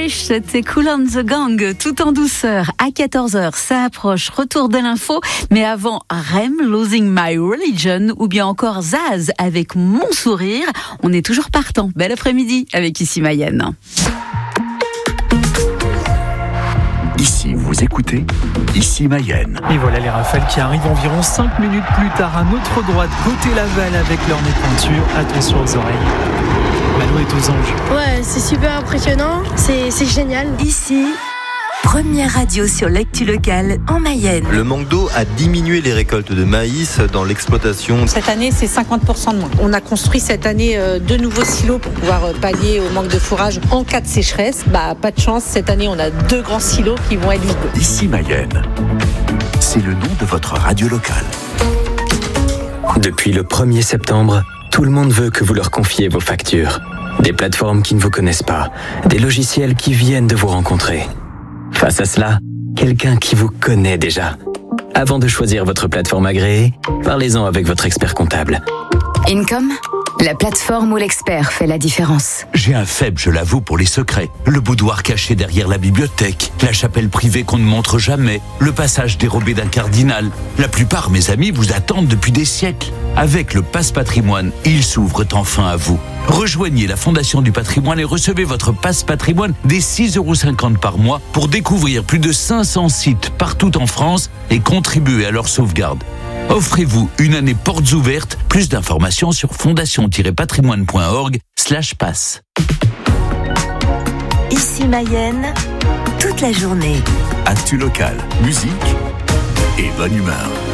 Irish, c'était Kool and the Gang, tout en douceur. À 14h, ça approche, retour de l'info. Mais avant, Rem, Losing My Religion, ou bien encore Zaz avec Mon Sourire. On est toujours partant. Bel après-midi avec Ici Mayenne. Ici, vous écoutez Ici Mayenne. Et voilà les rafales qui arrivent environ 5 minutes plus tard à notre droite, côté Laval, avec leur nez pointure. Attention aux oreilles. Mano est aux anges. Ouais, c'est super impressionnant, c'est génial. Ici, première radio sur l'actu locale en Mayenne. Le manque d'eau a diminué les récoltes de maïs dans l'exploitation. Cette année, c'est 50% de moins. On a construit cette année 2 nouveaux silos pour pouvoir pallier au manque de fourrage en cas de sécheresse. Pas de chance, cette année, on a 2 grands silos qui vont être vides. Ici Mayenne, c'est le nom de votre radio locale. Depuis le 1er septembre, tout le monde veut que vous leur confiez vos factures. Des plateformes qui ne vous connaissent pas, des logiciels qui viennent de vous rencontrer. Face à cela, quelqu'un qui vous connaît déjà. Avant de choisir votre plateforme agréée, parlez-en avec votre expert comptable. Income, la plateforme où l'expert fait la différence. J'ai un faible, je l'avoue, pour les secrets. Le boudoir caché derrière la bibliothèque, la chapelle privée qu'on ne montre jamais, le passage dérobé d'un cardinal. La plupart, mes amis, vous attendent depuis des siècles. Avec le Pass Patrimoine, ils s'ouvrent enfin à vous. Rejoignez la Fondation du Patrimoine et recevez votre Pass Patrimoine dès 6,50 € par mois pour découvrir plus de 500 sites partout en France et contribuer à leur sauvegarde. Offrez-vous une année portes ouvertes. Plus d'informations sur fondation-patrimoine.org/pass. Ici Mayenne, toute la journée. Actu locale, musique et bonne humeur.